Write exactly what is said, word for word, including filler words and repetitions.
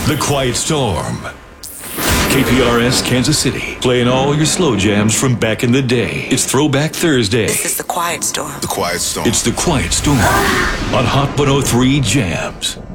The Quiet Storm. K P R S Kansas City, playing all your slow jams from back in the day. It's Throwback Thursday. This is The Quiet Storm. The Quiet Storm. It's The Quiet Storm on Hot one oh three Jams.